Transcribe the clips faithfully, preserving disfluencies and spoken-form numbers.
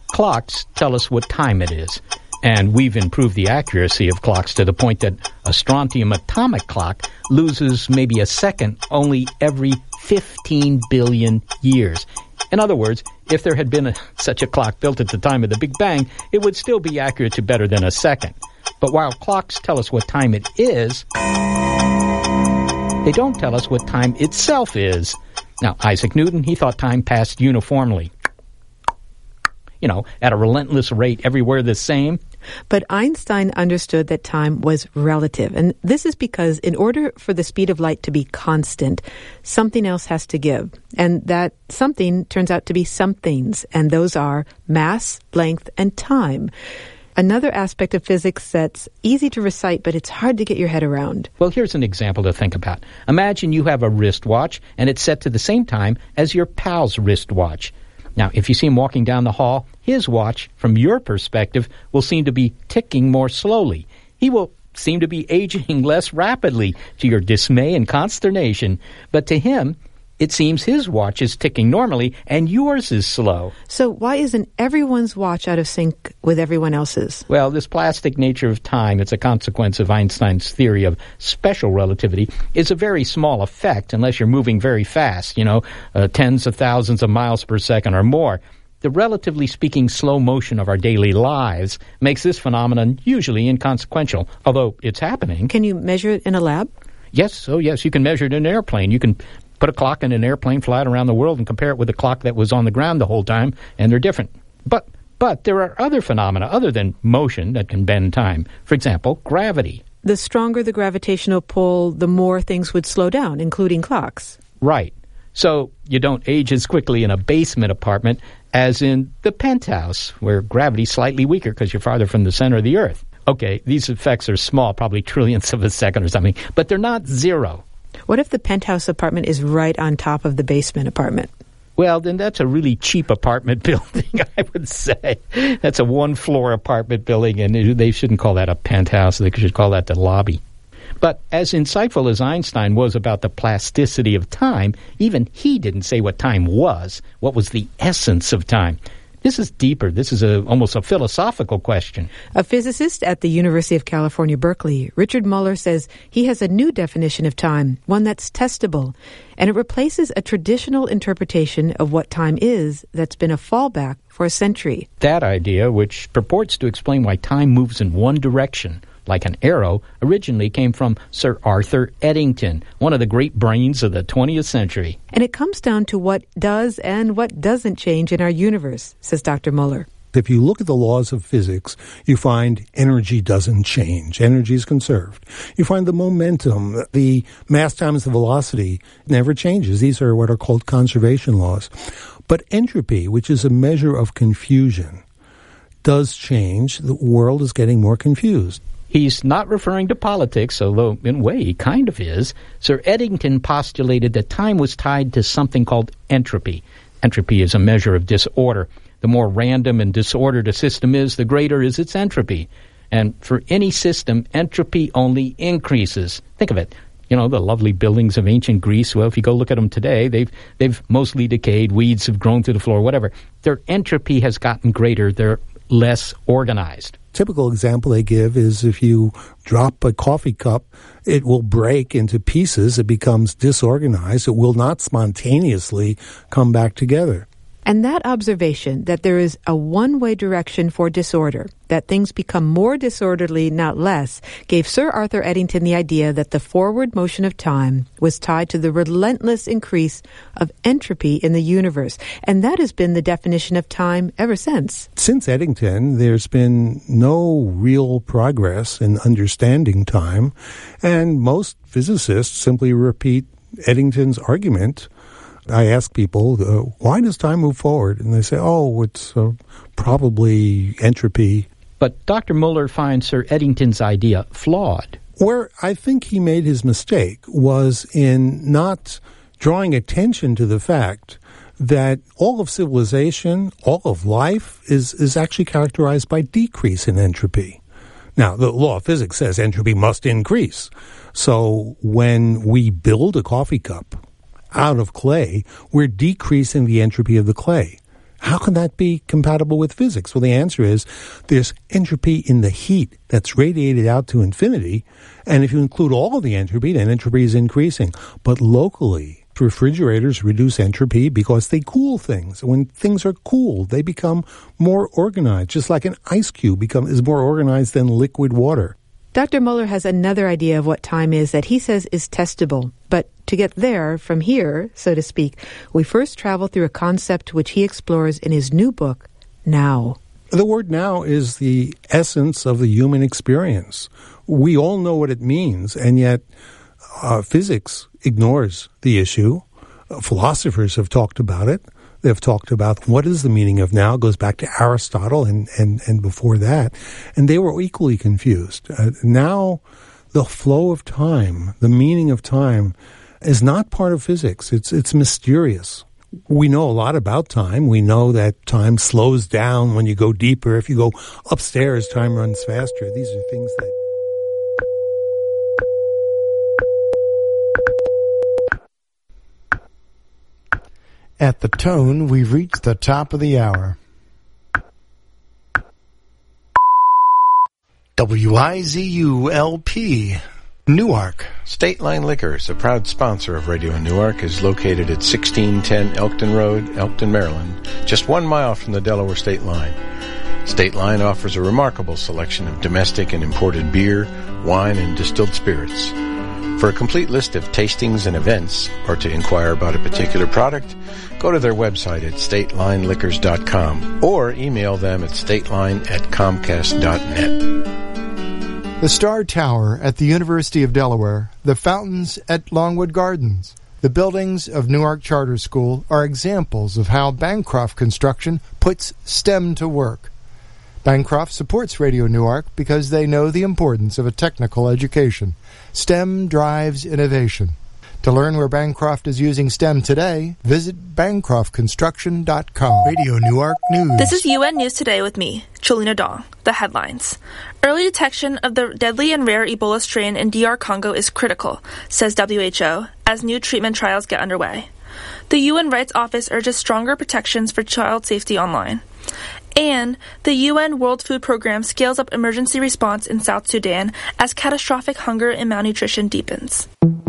Clocks tell us what time it is, and we've improved the accuracy of clocks to the point that a strontium atomic clock loses maybe a second only every fifteen billion years. In other words, if there had been a, such a clock built at the time of the Big Bang, it would still be accurate to better than a second. But while clocks tell us what time it is, they don't tell us what time itself is. Now, Isaac Newton, he thought time passed uniformly. You know, at a relentless rate, everywhere the same. But Einstein understood that time was relative. And this is because in order for the speed of light to be constant, something else has to give. And that something turns out to be somethings. And those are mass, length, and time. Another aspect of physics that's easy to recite, but it's hard to get your head around. Well, here's an example to think about. Imagine you have a wristwatch, and it's set to the same time as your pal's wristwatch. Now, if you see him walking down the hall, his watch, from your perspective, will seem to be ticking more slowly. He will seem to be aging less rapidly, to your dismay and consternation. But to him, it seems his watch is ticking normally, and yours is slow. So why isn't everyone's watch out of sync with everyone else's? Well, this plastic nature of time, it's a consequence of Einstein's theory of special relativity, is a very small effect unless you're moving very fast, you know, uh, tens of thousands of miles per second or more. The relatively speaking slow motion of our daily lives makes this phenomenon usually inconsequential, although it's happening. Can you measure it in a lab? Yes, oh yes, you can measure it in an airplane. You can put a clock in an airplane, fly it around the world, and compare it with the clock that was on the ground the whole time, and they're different. But but there are other phenomena other than motion that can bend time. For example, gravity. The stronger the gravitational pull, the more things would slow down, including clocks. Right. So you don't age as quickly in a basement apartment as in the penthouse, where gravity's slightly weaker because you're farther from the center of the Earth. Okay, these effects are small, probably trillionths of a second or something, but they're not zero. What if the penthouse apartment is right on top of the basement apartment? Well, then that's a really cheap apartment building, I would say. That's a one-floor apartment building, and they shouldn't call that a penthouse. They should call that the lobby. But as insightful as Einstein was about the plasticity of time, even he didn't say what time was, what was the essence of time. This is deeper. This is a, almost a philosophical question. A physicist at the University of California, Berkeley, Richard Muller, says he has a new definition of time, one that's testable, and it replaces a traditional interpretation of what time is that's been a fallback for a century. That idea, which purports to explain why time moves in one direction, like an arrow, originally came from Sir Arthur Eddington, one of the great brains of the twentieth century. And it comes down to what does and what doesn't change in our universe, says Doctor Muller. If you look at the laws of physics, you find energy doesn't change. Energy is conserved. You find the momentum, the mass times the velocity, never changes. These are what are called conservation laws. But entropy, which is a measure of confusion, does change. The world is getting more confused. He's not referring to politics, although in a way he kind of is. Sir Eddington postulated that time was tied to something called entropy. Entropy is a measure of disorder. The more random and disordered a system is, the greater is its entropy. And for any system, entropy only increases. Think of it. You know, the lovely buildings of ancient Greece, well, if you go look at them today, they've they've mostly decayed, weeds have grown through the floor, whatever. Their entropy has gotten greater. They're less organized. Typical example they give is if you drop a coffee cup, it will break into pieces. It becomes disorganized. It will not spontaneously come back together. And that observation that there is a one-way direction for disorder, that things become more disorderly, not less, gave Sir Arthur Eddington the idea that the forward motion of time was tied to the relentless increase of entropy in the universe. And that has been the definition of time ever since. Since Eddington, there's been no real progress in understanding time, and most physicists simply repeat Eddington's argument. I ask people, uh, why does time move forward? And they say, oh, it's uh, probably entropy. But Doctor Muller finds Sir Eddington's idea flawed. Where I think he made his mistake was in not drawing attention to the fact that all of civilization, all of life, is, is actually characterized by decrease in entropy. Now, the law of physics says entropy must increase. So when we build a coffee cup out of clay, we're decreasing the entropy of the clay. how can that be compatible with physics? Well, the answer is there's entropy in the heat that's radiated out to infinity, and if you include all of the entropy, then entropy is increasing. But locally, refrigerators reduce entropy because they cool things. When things are cooled, they become more organized, just like an ice cube become, is more organized than liquid water. Doctor Muller has another idea of what time is that he says is testable. But to get there, from here, so to speak, we first travel through a concept which he explores in his new book, Now. The word now is the essence of the human experience. We all know what it means, and yet uh, physics ignores the issue. Uh, philosophers have talked about it. They've talked about what is the meaning of now. It goes back to Aristotle and, and, and before that. And they were equally confused. Uh, now, the flow of time, the meaning of time, is not part of physics. It's it's mysterious. We know a lot about time. We know that time slows down when you go deeper. If you go upstairs, time runs faster. These are things that... At the tone, we've reached the top of the hour. W I Z U L P, Newark. State Line Liquors, a proud sponsor of Radio Newark, is located at sixteen ten Elkton Road, Elkton, Maryland, just one mile from the Delaware State Line. State Line offers a remarkable selection of domestic and imported beer, wine, and distilled spirits. For a complete list of tastings and events, or to inquire about a particular product, go to their website at state line liquors dot com or email them at stateline at comcast dot net. The Star Tower at the University of Delaware, the fountains at Longwood Gardens, the buildings of Newark Charter School are examples of how Bancroft Construction puts STEM to work. Bancroft supports Radio Newark because they know the importance of a technical education. STEM drives innovation. To learn where Bancroft is using STEM today, visit bancroft construction dot com. Radio Newark News. This is U N News Today with me, Cholina Dong. The headlines. Early detection of the deadly and rare Ebola strain in D R Congo is critical, says W H O, as new treatment trials get underway. The Human Rights Office urges stronger protections for child safety online. And the U N World Food Program scales up emergency response in South Sudan as catastrophic hunger and malnutrition deepens.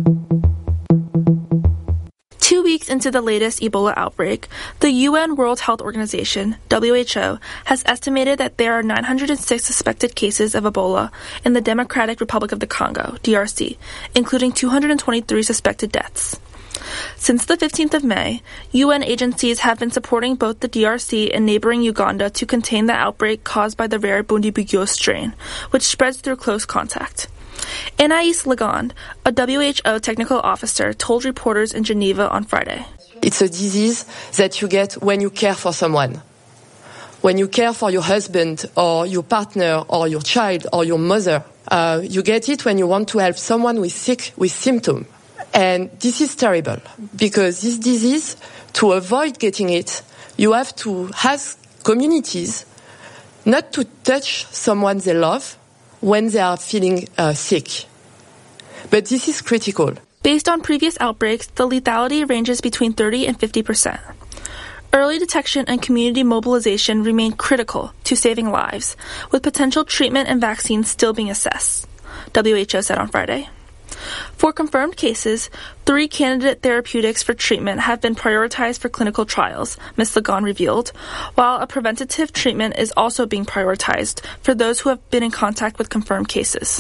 Two weeks into the latest Ebola outbreak, the U N World Health Organization, W H O, has estimated that there are nine hundred six suspected cases of Ebola in the Democratic Republic of the Congo, D R C, including two hundred twenty-three suspected deaths. Since the fifteenth of May, U N agencies have been supporting both the D R C and neighboring Uganda to contain the outbreak caused by the rare Bundibugyo strain, which spreads through close contact. Anais Legond, a W H O technical officer, told reporters in Geneva on Friday. It's a disease that you get when you care for someone. When you care for your husband or your partner or your child or your mother, uh, you get it when you want to help someone who is sick with symptoms. And this is terrible because this disease, to avoid getting it, you have to ask communities not to touch someone they love when they are feeling uh, sick. But this is critical. Based on previous outbreaks, the lethality ranges between thirty and fifty percent. Early detection and community mobilization remain critical to saving lives, with potential treatment and vaccines still being assessed, W H O said on Friday. For confirmed cases, three candidate therapeutics for treatment have been prioritized for clinical trials, Miz Legond revealed, while a preventative treatment is also being prioritized for those who have been in contact with confirmed cases.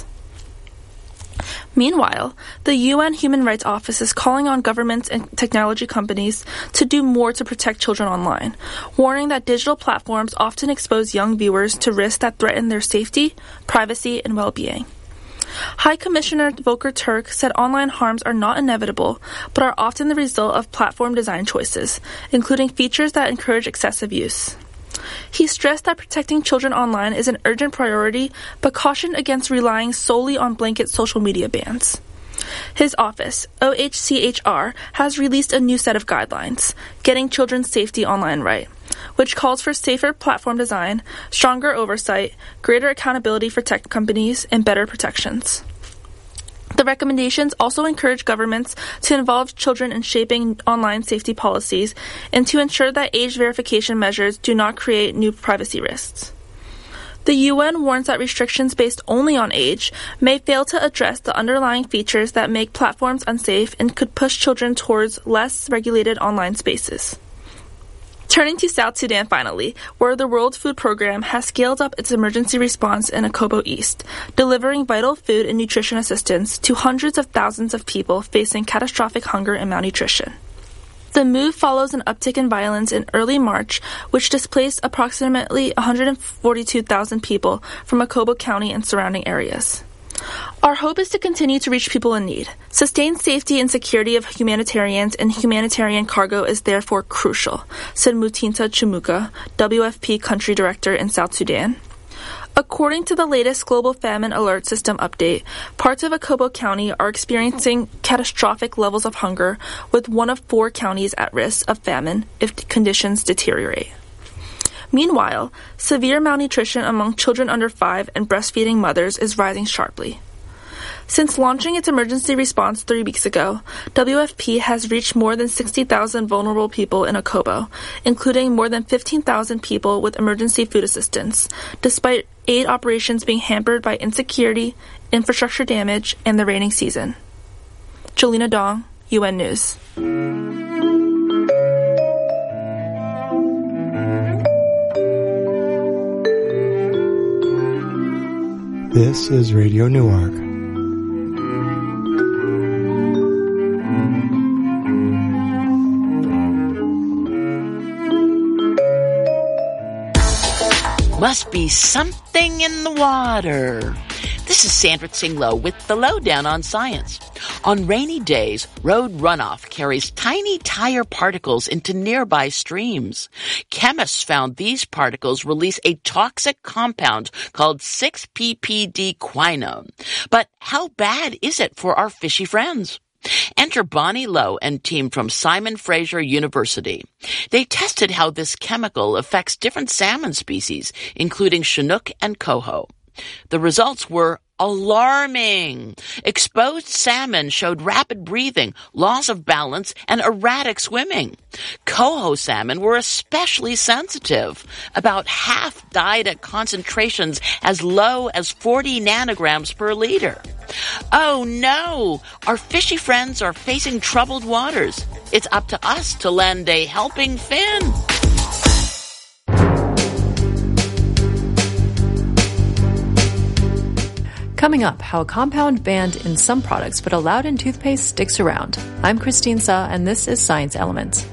Meanwhile, the U N Human Rights Office is calling on governments and technology companies to do more to protect children online, warning that digital platforms often expose young viewers to risks that threaten their safety, privacy, and well-being. High Commissioner Volker Turk said online harms are not inevitable, but are often the result of platform design choices, including features that encourage excessive use. He stressed that protecting children online is an urgent priority, but cautioned against relying solely on blanket social media bans. His office, O H C H R, has released a new set of guidelines, Getting Children's Safety Online Right, which calls for safer platform design, stronger oversight, greater accountability for tech companies, and better protections. The recommendations also encourage governments to involve children in shaping online safety policies and to ensure that age verification measures do not create new privacy risks. The U N warns that restrictions based only on age may fail to address the underlying features that make platforms unsafe and could push children towards less regulated online spaces. Turning to South Sudan finally, where the World Food Program has scaled up its emergency response in Akobo East, delivering vital food and nutrition assistance to hundreds of thousands of people facing catastrophic hunger and malnutrition. The move follows an uptick in violence in early March, which displaced approximately one hundred forty-two thousand people from Akobo County and surrounding areas. Our hope is to continue to reach people in need. Sustained safety and security of humanitarians and humanitarian cargo is therefore crucial, said Mutinta Chumuka, W F P Country Director in South Sudan. According to the latest Global Famine Alert System update, parts of Akobo County are experiencing catastrophic levels of hunger, with one of four counties at risk of famine if conditions deteriorate. Meanwhile, severe malnutrition among children under five and breastfeeding mothers is rising sharply. Since launching its emergency response three weeks ago, W F P has reached more than sixty thousand vulnerable people in Akobo, including more than fifteen thousand people with emergency food assistance, despite aid operations being hampered by insecurity, infrastructure damage, and the rainy season. Jolena Dong, U N News. This is Radio Newark. Must be something in the water. This is Sandra Tsinglow with the Lowdown on Science. On rainy days, road runoff carries tiny tire particles into nearby streams. Chemists found these particles release a toxic compound called six P P D quinone. But how bad is it for our fishy friends? Enter Bonnie Lowe and team from Simon Fraser University. They tested how this chemical affects different salmon species, including Chinook and coho. The results were alarming. Exposed salmon showed rapid breathing, loss of balance, and erratic swimming. Coho salmon were especially sensitive. About half died at concentrations as low as forty nanograms per liter. Oh no! Our fishy friends are facing troubled waters. It's up to us to lend a helping fin. Coming up, how a compound banned in some products but allowed in toothpaste sticks around. I'm Christine Suh, and this is Science Elements.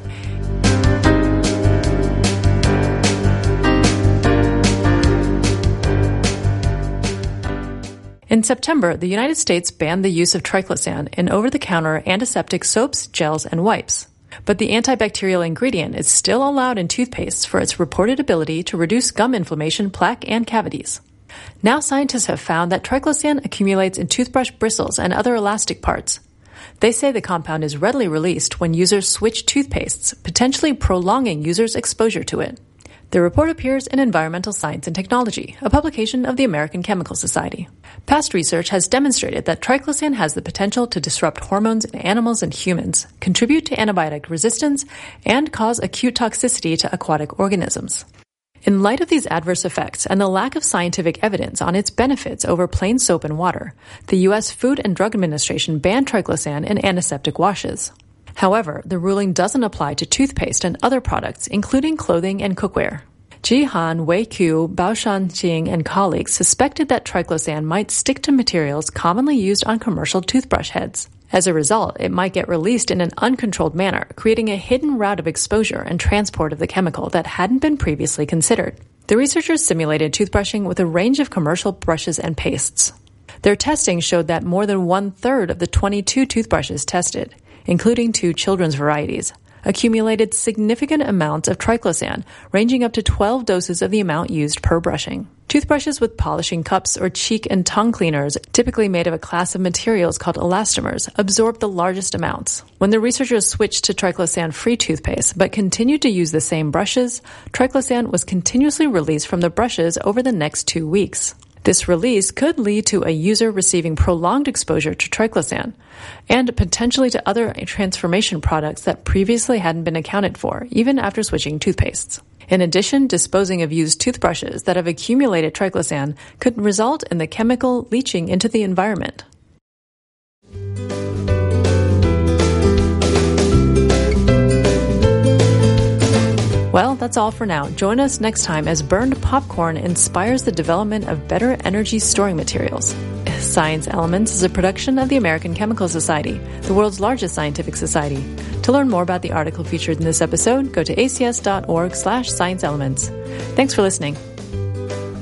In September, the United States banned the use of triclosan in over-the-counter antiseptic soaps, gels, and wipes. But the antibacterial ingredient is still allowed in toothpaste for its reported ability to reduce gum inflammation, plaque, and cavities. Now scientists have found that triclosan accumulates in toothbrush bristles and other elastic parts. They say the compound is readily released when users switch toothpastes, potentially prolonging users' exposure to it. The report appears in Environmental Science and Technology, a publication of the American Chemical Society. Past research has demonstrated that triclosan has the potential to disrupt hormones in animals and humans, contribute to antibiotic resistance, and cause acute toxicity to aquatic organisms. In light of these adverse effects and the lack of scientific evidence on its benefits over plain soap and water, the U S Food and Drug Administration banned triclosan in antiseptic washes. However, the ruling doesn't apply to toothpaste and other products, including clothing and cookware. Jihan Wei-Qiu, Baoshan Qing, and colleagues suspected that triclosan might stick to materials commonly used on commercial toothbrush heads. As a result, it might get released in an uncontrolled manner, creating a hidden route of exposure and transport of the chemical that hadn't been previously considered. The researchers simulated toothbrushing with a range of commercial brushes and pastes. Their testing showed that more than one-third of the twenty-two toothbrushes tested, including two children's varieties, accumulated significant amounts of triclosan, ranging up to twelve doses of the amount used per brushing. Toothbrushes with polishing cups or cheek and tongue cleaners, typically made of a class of materials called elastomers, absorb the largest amounts. When the researchers switched to triclosan-free toothpaste but continued to use the same brushes, triclosan was continuously released from the brushes over the next two weeks. This release could lead to a user receiving prolonged exposure to triclosan and potentially to other transformation products that previously hadn't been accounted for, even after switching toothpastes. In addition, disposing of used toothbrushes that have accumulated triclosan could result in the chemical leaching into the environment. Well, that's all for now. Join us next time as burned popcorn inspires the development of better energy storing materials. Science Elements is a production of the American Chemical Society, the world's largest scientific society. To learn more about the article featured in this episode, go to a c s dot org slash science elements. Thanks for listening.